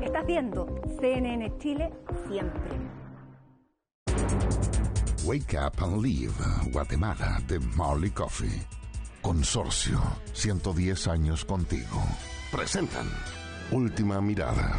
Estás viendo CNN Chile siempre. Wake Up and Live, Guatemala, de Marley Coffee. Consorcio, 110 años contigo. Presentan Última Mirada.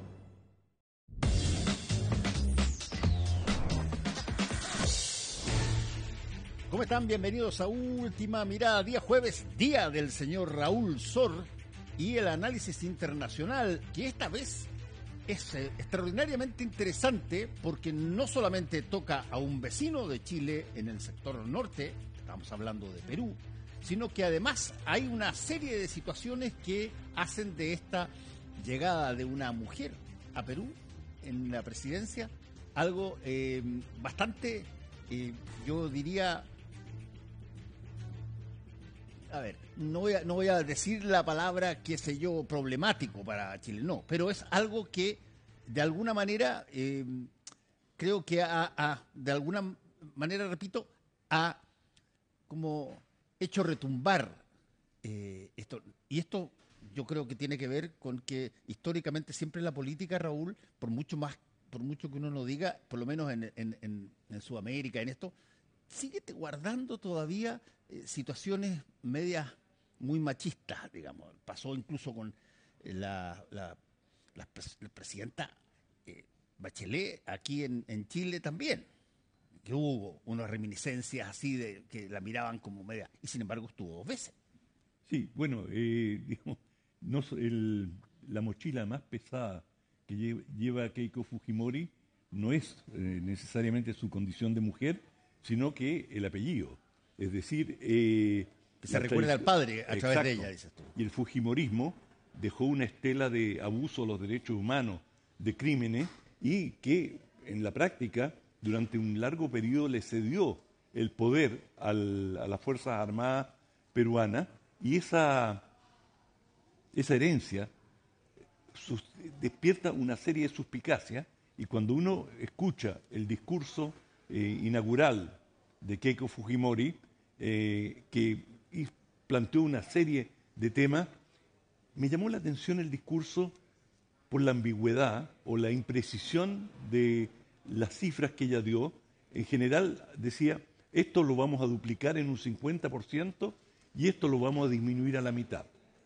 ¿Cómo están? Bienvenidos a Última Mirada, día jueves, día del señor Raúl Sor y el análisis internacional, que esta vez es extraordinariamente interesante porque no solamente toca a un vecino de Chile en el sector norte, estamos hablando de Perú, sino que además hay una serie de situaciones que hacen de esta llegada de una mujer a Perú en la presidencia algo bastante, yo diría... A ver, no voy a decir la palabra, qué sé yo, problemático para Chile, no, pero es algo que de alguna manera, creo que de alguna manera, repito, ha como hecho retumbar esto. Y esto yo creo que tiene que ver con que históricamente siempre la política, Raúl, por mucho que uno no diga, por lo menos en Sudamérica, en esto, sigue guardando todavía situaciones medias muy machistas, digamos. Pasó incluso con la presidenta Bachelet aquí en Chile también, que hubo unas reminiscencias así de que la miraban como media, y sin embargo estuvo 2 veces. Sí, bueno, digamos, la mochila más pesada que lleva Keiko Fujimori no es necesariamente su condición de mujer, sino que el apellido. Es decir... que se recuerda al padre a través de ella, dices tú. Y el Fujimorismo dejó una estela de abuso a los derechos humanos, de crímenes, y que en la práctica, durante un largo periodo, le cedió el poder a las Fuerzas Armadas peruanas, y esa herencia despierta una serie de suspicacias, y cuando uno escucha el discurso inaugural de Keiko Fujimori, que planteó una serie de temas, me llamó la atención el discurso por la ambigüedad o la imprecisión de las cifras que ella dio. En general decía, esto lo vamos a duplicar en un 50% y esto lo vamos a disminuir a la mitad.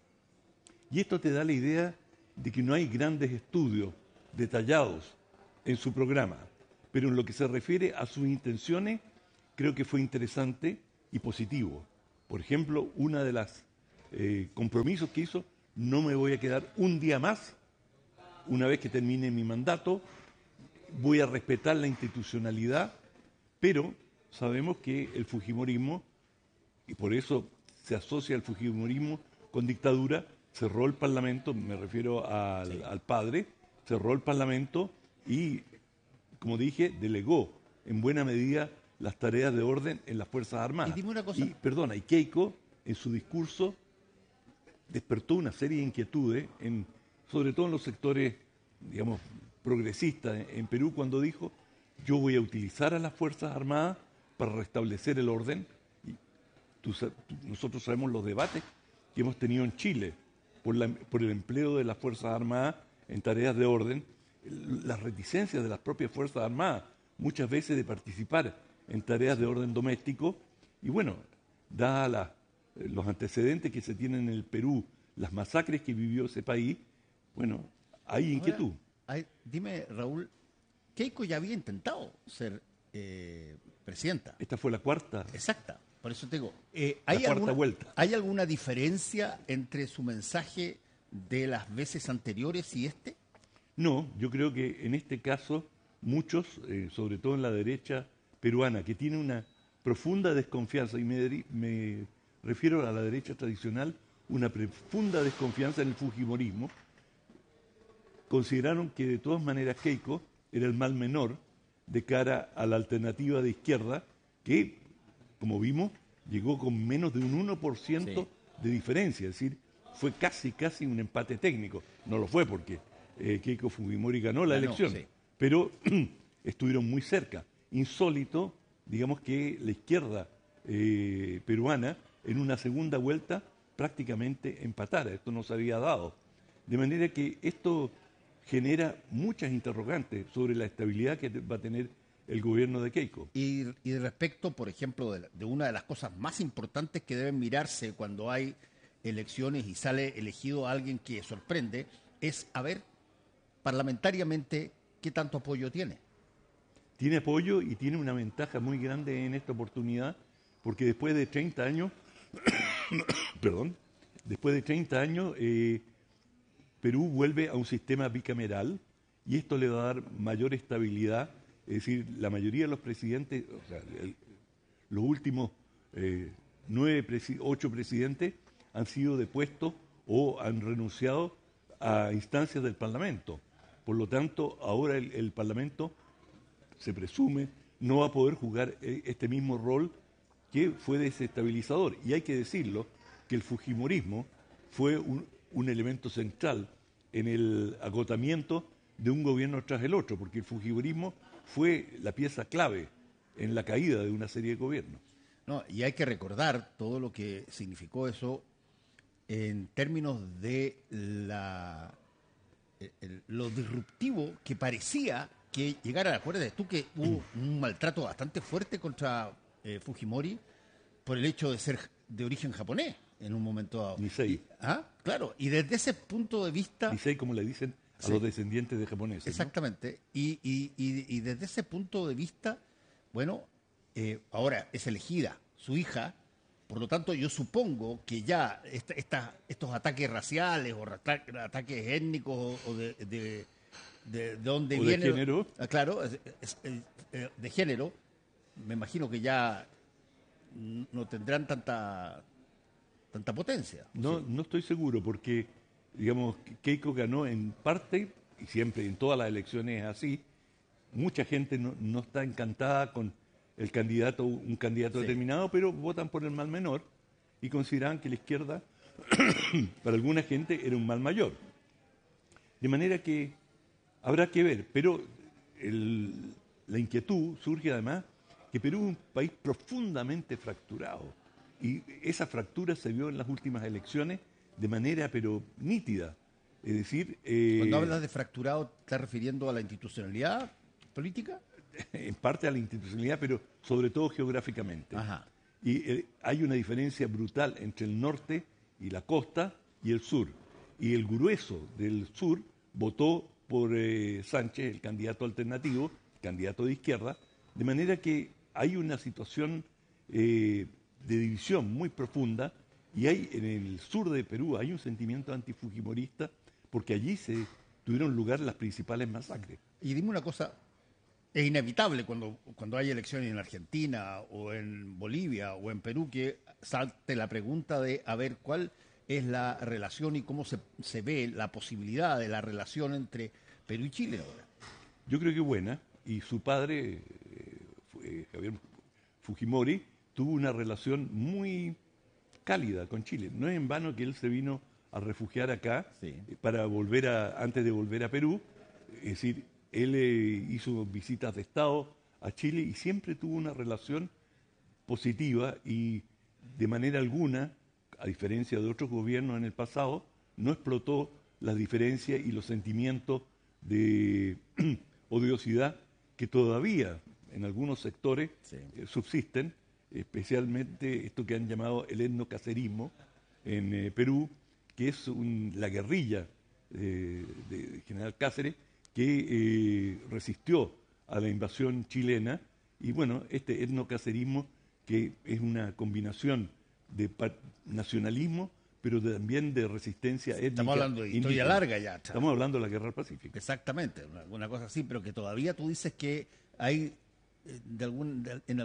Y esto te da la idea de que no hay grandes estudios detallados en su programa, pero en lo que se refiere a sus intenciones, creo que fue interesante y positivo. Por ejemplo, una de las compromisos que hizo, no me voy a quedar un día más, una vez que termine mi mandato, voy a respetar la institucionalidad, pero sabemos que el fujimorismo, y por eso se asocia el fujimorismo con dictadura, cerró el Parlamento, me refiero al padre, cerró el Parlamento y, como dije, delegó en buena medida las tareas de orden en las Fuerzas Armadas. Y dime una cosa. Y Keiko, en su discurso, despertó una serie de inquietudes, sobre todo en los sectores, digamos, progresistas en Perú, cuando dijo, yo voy a utilizar a las Fuerzas Armadas para restablecer el orden. Y nosotros sabemos los debates que hemos tenido en Chile por el empleo de las Fuerzas Armadas en tareas de orden, las reticencias de las propias Fuerzas Armadas, muchas veces de participar en tareas de orden doméstico, y bueno, dadas los antecedentes que se tienen en el Perú, las masacres que vivió ese país, bueno, hay inquietud. Ahora, dime, Raúl, Keiko ya había intentado ser presidenta. Esta fue la cuarta. Exacta, por eso te digo, la cuarta vuelta. ¿hay alguna diferencia entre su mensaje de las veces anteriores y este? No, yo creo que en este caso muchos, sobre todo en la derecha peruana, que tiene una profunda desconfianza, y me refiero a la derecha tradicional, una profunda desconfianza en el fujimorismo, consideraron que de todas maneras Keiko era el mal menor de cara a la alternativa de izquierda, que, como vimos, llegó con menos de un 1% de diferencia, es decir, fue casi un empate técnico. No lo fue porque Keiko Fujimori ganó la elección, pero estuvieron muy cerca. Insólito, digamos, que la izquierda peruana en una segunda vuelta prácticamente empatara. Esto no se había dado. De manera que esto genera muchas interrogantes sobre la estabilidad que va a tener el gobierno de Keiko. Y respecto, por ejemplo, de una de las cosas más importantes que deben mirarse cuando hay elecciones y sale elegido alguien que sorprende, es a ver parlamentariamente qué tanto apoyo tiene. Tiene apoyo y tiene una ventaja muy grande en esta oportunidad, porque después de 30 años, perdón, después de 30 años, Perú vuelve a un sistema bicameral y esto le va a dar mayor estabilidad. Es decir, la mayoría de los presidentes, o sea, los últimos 8 presidentes han sido depuestos o han renunciado a instancias del Parlamento. Por lo tanto, ahora el Parlamento, se presume, no va a poder jugar este mismo rol que fue desestabilizador. Y hay que decirlo, que el fujimorismo fue un elemento central en el agotamiento de un gobierno tras el otro, porque el fujimorismo fue la pieza clave en la caída de una serie de gobiernos. No, y hay que recordar todo lo que significó eso en términos de lo disruptivo que parecía que llegara. Acuérdate tú que hubo un maltrato bastante fuerte contra Fujimori por el hecho de ser de origen japonés en un momento dado. Nisei. Claro, y desde ese punto de vista... Nisei, como le dicen a los descendientes de japoneses. Exactamente. ¿No? Y desde ese punto de vista, bueno, ahora es elegida su hija, por lo tanto yo supongo que ya estos ataques raciales o ataques étnicos o de dónde viene... de género. Claro, de género, me imagino que ya no tendrán tanta potencia. No, ¿sí? No estoy seguro, porque, digamos, Keiko ganó en parte, y siempre en todas las elecciones es así, mucha gente no está encantada con un candidato determinado, pero votan por el mal menor y consideran que la izquierda, para alguna gente, era un mal mayor. De manera que habrá que ver, pero la inquietud surge además que Perú es un país profundamente fracturado y esa fractura se vio en las últimas elecciones de manera pero nítida. Es decir... Cuando hablas de fracturado, ¿estás refiriendo a la institucionalidad política? En parte a la institucionalidad, pero sobre todo geográficamente. Ajá. Y hay una diferencia brutal entre el norte y la costa y el sur. Y el grueso del sur votó por Sánchez, el candidato alternativo, el candidato de izquierda, de manera que hay una situación de división muy profunda y hay en el sur de Perú hay un sentimiento antifujimorista porque allí se tuvieron lugar las principales masacres. Y dime una cosa, es inevitable cuando hay elecciones en Argentina o en Bolivia o en Perú que salte la pregunta de a ver cuál es la relación y cómo se ve la posibilidad de la relación entre Perú y Chile ahora. Yo creo que buena, y su padre, Javier Fujimori, tuvo una relación muy cálida con Chile. No es en vano que él se vino a refugiar acá para antes de volver a Perú. Es decir, él hizo visitas de Estado a Chile y siempre tuvo una relación positiva y de manera alguna, a diferencia de otros gobiernos en el pasado, no explotó las diferencias y los sentimientos de odiosidad que todavía en algunos sectores subsisten, especialmente esto que han llamado el etnocacerismo en Perú, que es la guerrilla de General Cáceres que resistió a la invasión chilena. Y bueno, este etnocacerismo que es una combinación de nacionalismo, pero también de resistencia étnica. Estamos hablando de historia larga ya. Estamos hablando de la Guerra del Pacífico. Exactamente, una cosa así, pero que todavía tú dices que hay en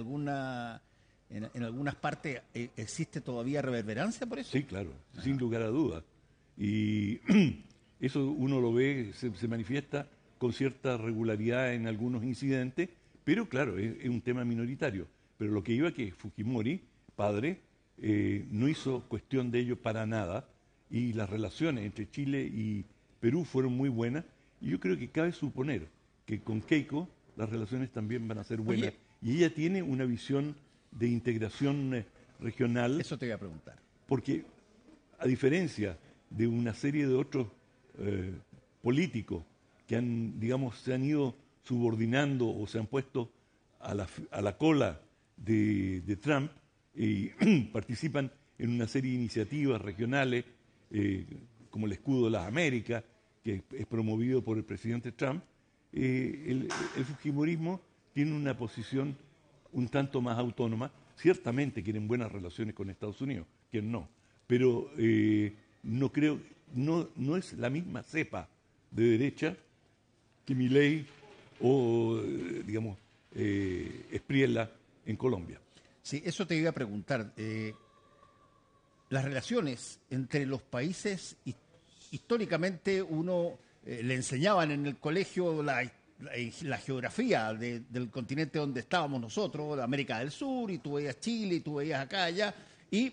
algunas partes existe todavía reverberancia por eso. Sí, claro, sin lugar a dudas. Y eso uno lo ve, se manifiesta con cierta regularidad en algunos incidentes, pero claro, es un tema minoritario. Pero lo que iba que Fujimori, padre, no hizo cuestión de ello para nada, y las relaciones entre Chile y Perú fueron muy buenas, y yo creo que cabe suponer que con Keiko las relaciones también van a ser buenas. Oye, y ella tiene una visión de integración regional. Eso te voy a preguntar. Porque a diferencia de una serie de otros políticos que digamos, se han ido subordinando o se han puesto a la cola de Trump y participan en una serie de iniciativas regionales, como el Escudo de las Américas, que es promovido por el presidente Trump. El fujimorismo tiene una posición un tanto más autónoma. Ciertamente quieren buenas relaciones con Estados Unidos, que no, pero no creo, no es la misma cepa de derecha que Milei o, digamos, Espriella en Colombia. Sí, eso te iba a preguntar. Las relaciones entre los países, históricamente uno le enseñaban en el colegio la geografía del continente donde estábamos nosotros, de América del Sur, y tú veías Chile, y tú veías acá, allá, y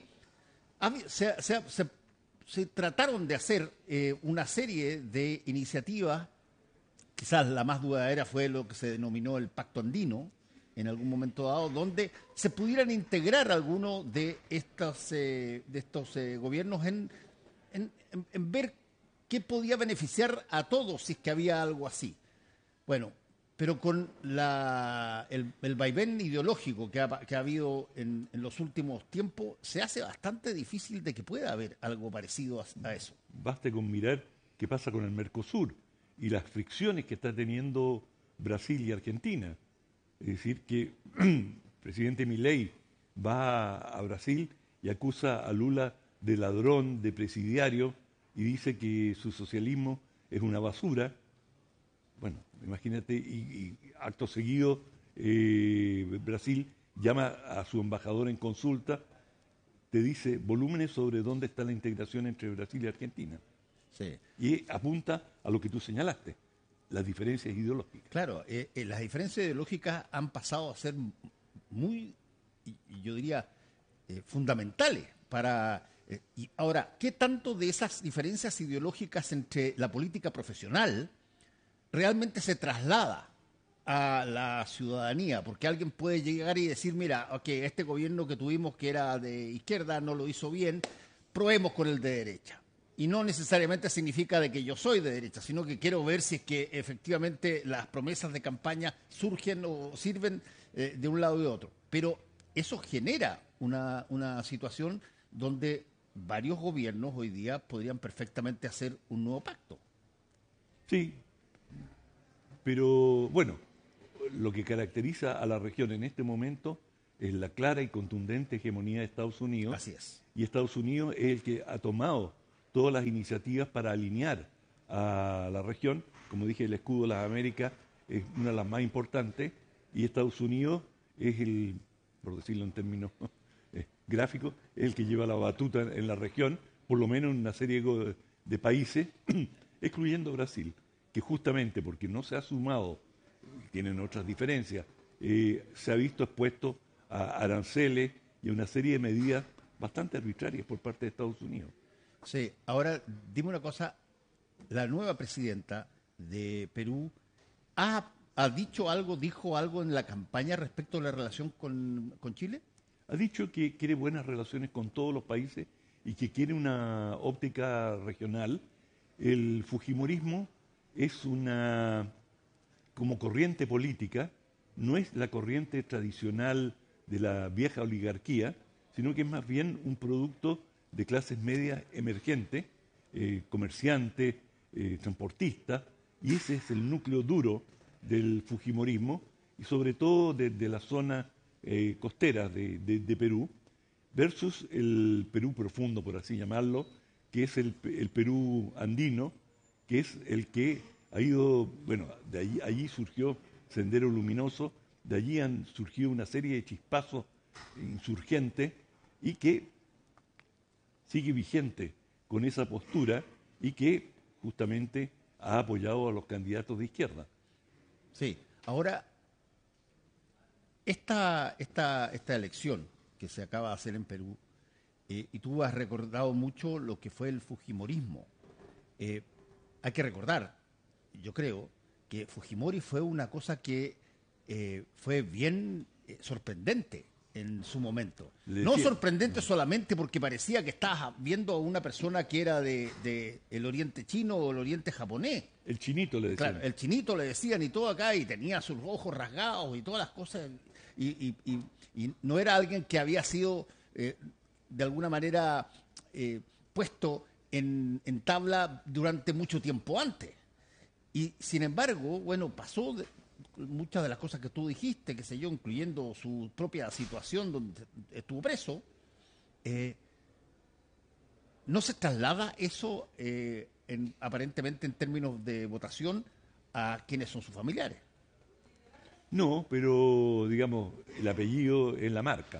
se trataron de hacer una serie de iniciativas. Quizás la más duradera fue lo que se denominó el Pacto Andino, en algún momento dado, donde se pudieran integrar algunos de estos gobiernos en ver qué podía beneficiar a todos si es que había algo así. Bueno, pero con el vaivén ideológico que ha habido en los últimos tiempos, se hace bastante difícil de que pueda haber algo parecido a eso. Basta con mirar qué pasa con el Mercosur y las fricciones que está teniendo Brasil y Argentina. Es decir, que el presidente Milei va a Brasil y acusa a Lula de ladrón, de presidiario, y dice que su socialismo es una basura. Bueno, imagínate, y acto seguido Brasil llama a su embajador en consulta, te dice volúmenes sobre dónde está la integración entre Brasil y Argentina. Sí. Y apunta a lo que tú señalaste, las diferencias ideológicas. Claro, las diferencias ideológicas han pasado a ser muy, yo diría, fundamentales para... y ahora, ¿qué tanto de esas diferencias ideológicas entre la política profesional realmente se traslada a la ciudadanía? Porque alguien puede llegar y decir, mira, okay, este gobierno que tuvimos que era de izquierda no lo hizo bien, probemos con el de derecha. Y no necesariamente significa de que yo soy de derecha, sino que quiero ver si es que efectivamente las promesas de campaña surgen o sirven de un lado y de otro. Pero eso genera una situación donde varios gobiernos hoy día podrían perfectamente hacer un nuevo pacto. Sí, pero bueno, lo que caracteriza a la región en este momento es la clara y contundente hegemonía de Estados Unidos. Así es. Y Estados Unidos es el que ha tomado todas las iniciativas para alinear a la región. Como dije, el Escudo de las Américas es una de las más importantes, y Estados Unidos es el, por decirlo en términos gráficos, es el que lleva la batuta en la región, por lo menos en una serie de países, excluyendo Brasil, que justamente porque no se ha sumado, tienen otras diferencias, se ha visto expuesto a aranceles y a una serie de medidas bastante arbitrarias por parte de Estados Unidos. Sí, ahora dime una cosa, la nueva presidenta de Perú dijo algo en la campaña respecto a la relación con Chile. Ha dicho que quiere buenas relaciones con todos los países y que quiere una óptica regional. El fujimorismo es como corriente política, no es la corriente tradicional de la vieja oligarquía, sino que es más bien un producto de clases medias emergentes, comerciantes, transportistas, y ese es el núcleo duro del fujimorismo, y sobre todo de la zona costera de Perú, versus el Perú profundo, por así llamarlo, que es el Perú andino, que es el que ha ido, bueno, allí surgió Sendero Luminoso, de allí han surgido una serie de chispazos insurgentes y que sigue vigente con esa postura y que justamente ha apoyado a los candidatos de izquierda. Sí, ahora, esta elección que se acaba de hacer en Perú, y tú has recordado mucho lo que fue el fujimorismo. Hay que recordar, yo creo, que Fujimori fue una cosa que fue bien sorprendente en su momento. Le No decía- sorprendente solamente porque parecía que estabas viendo a una persona que era de el Oriente Chino o el Oriente Japonés. El chinito le decía. Claro, el chinito le decían y todo acá, y tenía sus ojos rasgados y todas las cosas. Y no era alguien que había sido de alguna manera puesto en tabla durante mucho tiempo antes. Y sin embargo, bueno, pasó muchas de las cosas que tú dijiste, qué sé yo, incluyendo su propia situación donde estuvo preso. No se traslada eso aparentemente en términos de votación a quienes son sus familiares. No, pero digamos, el apellido es la marca.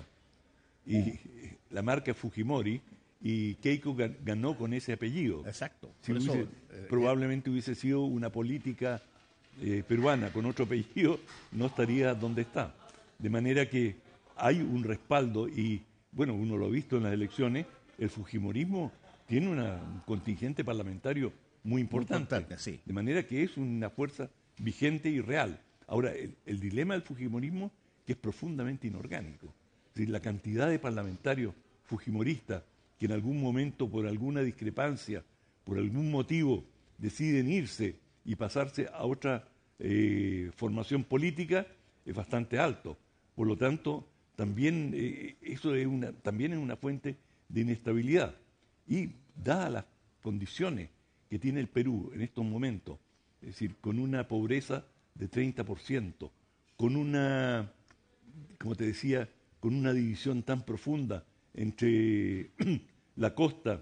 Y la marca es Fujimori y Keiko ganó con ese apellido. Exacto. Si Por eso, probablemente hubiese sido una política peruana con otro apellido, no estaría donde está. De manera que hay un respaldo y, bueno, uno lo ha visto en las elecciones, el fujimorismo tiene un contingente parlamentario muy importante. importante, sí. De manera que es una fuerza vigente y real. Ahora, el dilema del fujimorismo que es profundamente inorgánico. Es decir, la cantidad de parlamentarios fujimoristas que en algún momento, por alguna discrepancia, por algún motivo, deciden irse y pasarse a otra formación política, es bastante alto. Por lo tanto, también eso también es una fuente de inestabilidad. Y dadas las condiciones que tiene el Perú en estos momentos, es decir, con una pobreza de 30%, con una, como te decía, con una división tan profunda entre la costa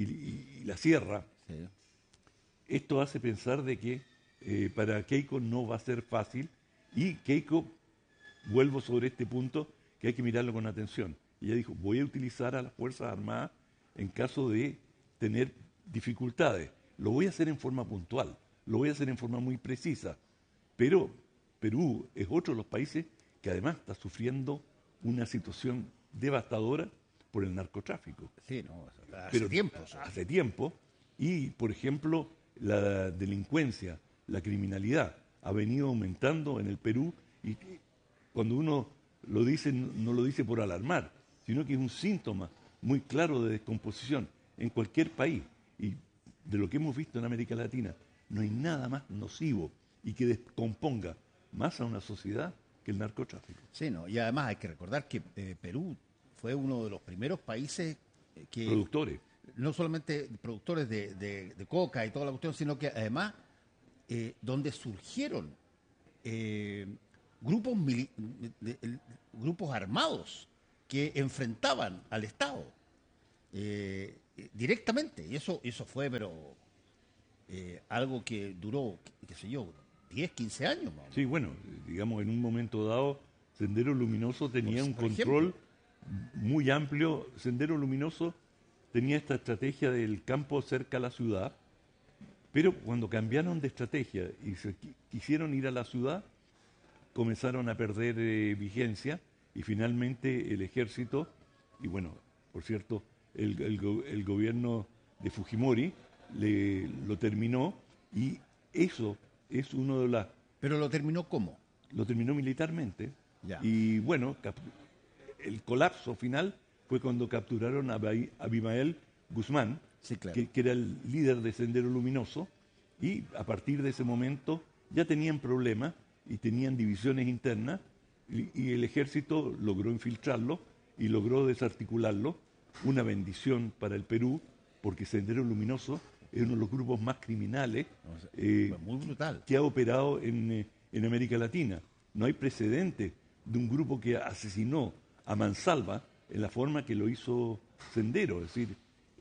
y la sierra, sí. Esto hace pensar de que para Keiko no va a ser fácil y Keiko, vuelvo sobre este punto, que hay que mirarlo con atención. Ella dijo, voy a utilizar a las Fuerzas Armadas en caso de tener dificultades. Lo voy a hacer en forma puntual, lo voy a hacer en forma muy precisa, pero Perú es otro de los países que además está sufriendo una situación devastadora por el narcotráfico. Sí, no, hace Pero tiempo. Eso. Hace tiempo. Y, por ejemplo, la delincuencia, la criminalidad ha venido aumentando en el Perú y cuando uno lo dice, no lo dice por alarmar, sino que es un síntoma muy claro de descomposición en cualquier país. Y de lo que hemos visto en América Latina, no hay nada más nocivo y que descomponga más a una sociedad que el narcotráfico. Sí, no, y además hay que recordar que Perú fue uno de los primeros países que... Productores. No solamente productores de coca y toda la cuestión, sino que además donde surgieron grupos armados que enfrentaban al Estado directamente. Y eso fue, pero algo que duró, qué sé yo, 10, 15 años más o menos. Sí, bueno, digamos, en un momento dado, Sendero Luminoso tenía un Por control muy amplio. Sendero Luminoso tenía esta estrategia del campo cerca a la ciudad, pero cuando cambiaron de estrategia y se quisieron ir a la ciudad, comenzaron a perder vigencia y finalmente el ejército, y bueno, por cierto, el gobierno de Fujimori lo terminó y eso es uno de las... Pero lo terminó ¿cómo? Lo terminó militarmente. Ya. Y bueno, el colapso final fue cuando capturaron a Abimael Guzmán, Sí, claro. que era el líder de Sendero Luminoso, y a partir de ese momento ya tenían problemas y tenían divisiones internas, y el ejército logró infiltrarlo y logró desarticularlo. Una bendición para el Perú, porque Sendero Luminoso es uno de los grupos más criminales Muy brutal. que ha operado en América Latina. No hay precedente de un grupo que asesinó a mansalva en la forma que lo hizo Sendero. Es decir,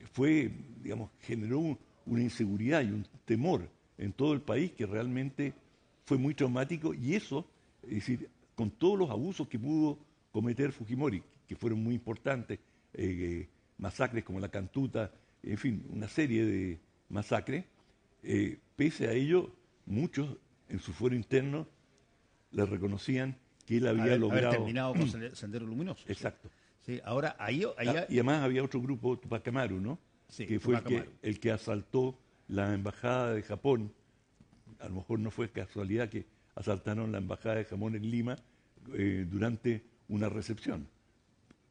generó una inseguridad y un temor en todo el país que realmente fue muy traumático, y eso, es decir, con todos los abusos que pudo cometer Fujimori, que fueron muy importantes, masacres como la Cantuta, en fin, una serie de masacres, pese a ello, muchos en su fuero interno le reconocían que él había Haber logrado... terminado con Sendero Luminoso. Exacto. Sí, ahora ahí Y además había otro grupo, Tupac Amaru, ¿no? Sí, que fue Tupac Amaru. el que asaltó la embajada de Japón. A lo mejor no fue casualidad que asaltaron la embajada de Japón en Lima durante una recepción.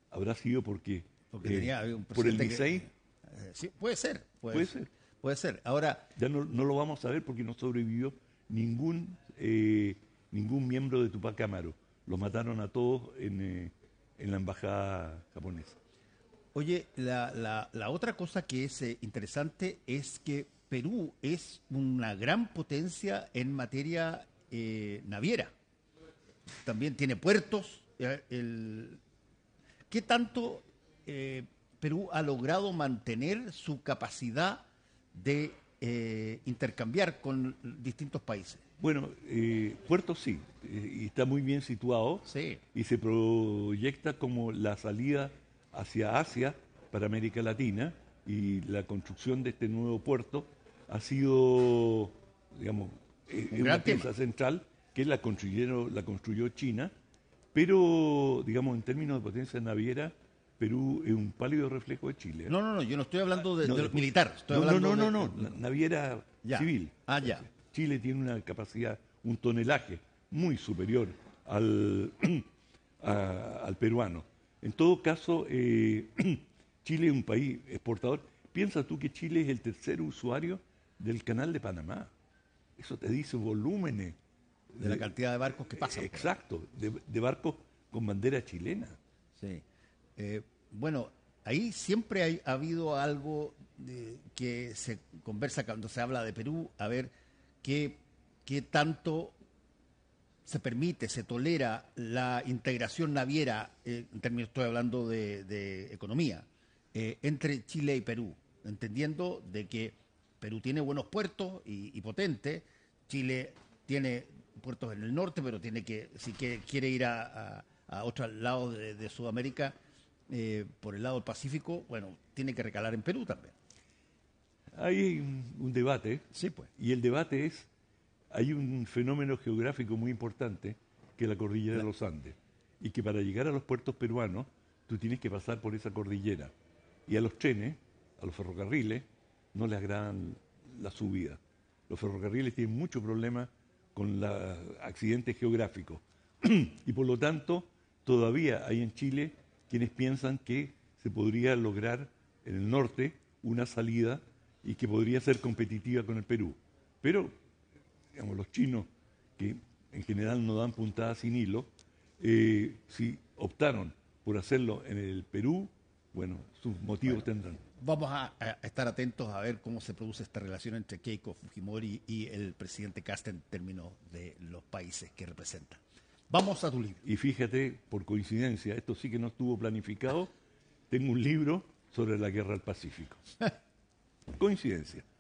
habrá sido porque había un por el presidente Licey. sí, puede ser. Puede ser. Puede ser. Ahora, Ya no lo vamos a ver porque no sobrevivió ningún miembro de Tupac Amaru. Los mataron a todos en la embajada japonesa. oye, la otra cosa que es interesante es que Perú es una gran potencia en materia naviera. También tiene puertos. ¿Qué tanto Perú ha logrado mantener su capacidad de intercambiar con distintos países? Bueno, Puerto sí, y está muy bien situado. Sí. Y se proyecta como la salida hacia Asia para América Latina, y la construcción de este nuevo puerto ha sido, digamos, Un una gran tema. pieza central que la construyó China, pero, digamos, en términos de potencia naviera, Perú es un pálido reflejo de Chile. No, yo no estoy hablando de No, los militares. Estoy no, hablando no, naviera Ya. civil. Ah, ya. Chile tiene una capacidad, un tonelaje muy superior al peruano. En todo caso, Chile es un país exportador. Piensa tú que Chile es el tercer usuario del Canal de Panamá. Eso te dice volúmenes. de la cantidad de barcos que pasan. Exacto, de barcos con bandera chilena. Sí. Bueno, ahí siempre ha habido algo que se conversa cuando se habla de Perú, a ver qué tanto se permite, se tolera la integración naviera, en términos, estoy hablando de economía, entre Chile y Perú, entendiendo de que Perú tiene buenos puertos y potentes, Chile tiene puertos en el norte, pero si quiere ir a otro lado de Sudamérica, por el lado del Pacífico, bueno, tiene que recalar en Perú también. Hay un debate, Sí, pues. y el debate es, hay un fenómeno geográfico muy importante, que es la cordillera de los Andes, y que para llegar a los puertos peruanos, tú tienes que pasar por esa cordillera. Y a los trenes, a los ferrocarriles, no les agradan la subida. Los ferrocarriles tienen mucho problema con los accidentes geográficos. Y por lo tanto, todavía hay en Chile quienes piensan que se podría lograr en el norte una salida y que podría ser competitiva con el Perú. Pero, digamos, los chinos, que en general no dan puntadas sin hilo, si optaron por hacerlo en el Perú, bueno, sus motivos tendrán. Vamos a estar atentos a ver cómo se produce esta relación entre Keiko Fujimori y el presidente Kast en términos de los países que representan. Vamos a tu libro. Y fíjate, por coincidencia, esto sí que no estuvo planificado, tengo un libro sobre la guerra del Pacífico. Coincidencia.